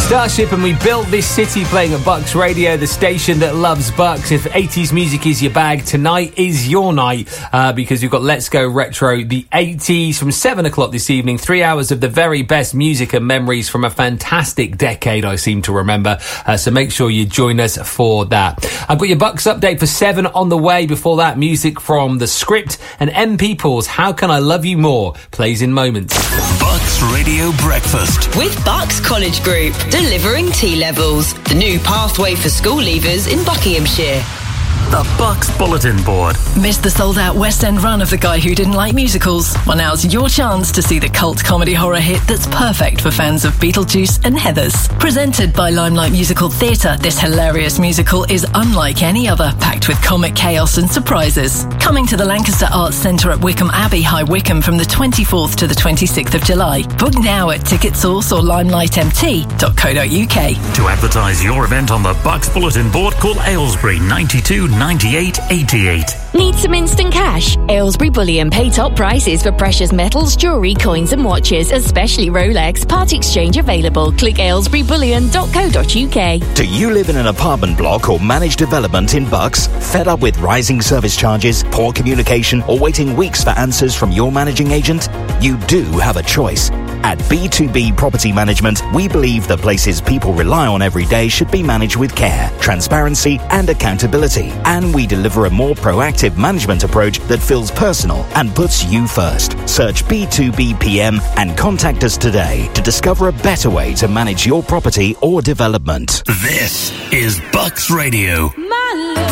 Starship and We Built This City playing at Bucks Radio, the station that loves Bucks. If 80s music is your bag, tonight is your night because we've got Let's Go Retro, the 80s from 7 o'clock this evening. 3 hours of the very best music and memories from a fantastic decade, I seem to remember. So make sure you join us for that. I've got your Bucks update for 7 on the way. Before that, music from The Script and M People's How Can I Love You More plays in moments. Bucks Radio Breakfast with Bucks College Group, delivering T-levels, the new pathway for school leavers in Buckinghamshire. The Bucks Bulletin Board. Missed the sold-out West End run of The Guy Who Didn't Like Musicals? Well, now's your chance to see the cult comedy horror hit that's perfect for fans of Beetlejuice and Heathers. Presented by Limelight Musical Theatre, this hilarious musical is unlike any other, packed with comic chaos and surprises. Coming to the Lancaster Arts Centre at Wickham Abbey, High Wycombe from the 24th to the 26th of July. Book now at TicketSource or limelightmt.co.uk. To advertise your event on the Bucks Bulletin Board, call Aylesbury 92 98 88. Need some instant cash? Aylesbury Bullion pay top prices for precious metals, jewellery, coins and watches, especially Rolex. Part exchange available. Click aylesburybullion.co.uk. Do you live in an apartment block or managed development in Bucks? Fed up with rising service charges, poor communication, or waiting weeks for answers from your managing agent? You do have a choice. At B2B Property Management, we believe the places people rely on every day should be managed with care, transparency and accountability. And we deliver a more proactive management approach that feels personal and puts you first. Search B2B PM and contact us today to discover a better way to manage your property or development. This is Bucks Radio.